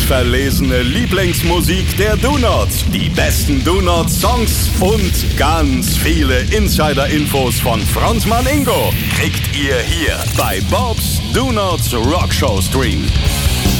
handverlesene Lieblingsmusik der Do-Nots, die besten Do-Nots-Songs und ganz viele Insider-Infos von Frontmann Ingo kriegt ihr hier bei Bobs Do-Nots Rockshow Stream.